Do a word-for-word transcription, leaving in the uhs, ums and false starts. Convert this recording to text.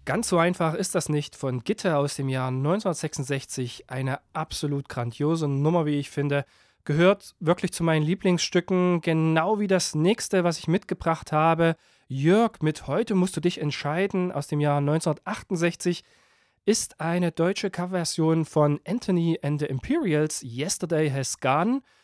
Ganz so einfach ist das nicht. Von Gitter aus dem Jahr neunzehnhundertsechsundsechzig, eine absolut grandiose Nummer, wie ich finde. Gehört wirklich zu meinen Lieblingsstücken, genau wie das nächste, was ich mitgebracht habe. Jörg mit „Heute musst du dich entscheiden" aus dem Jahr neunzehnhundertachtundsechzig ist eine deutsche Coverversion von Anthony and the Imperials, „Yesterday Has Gone".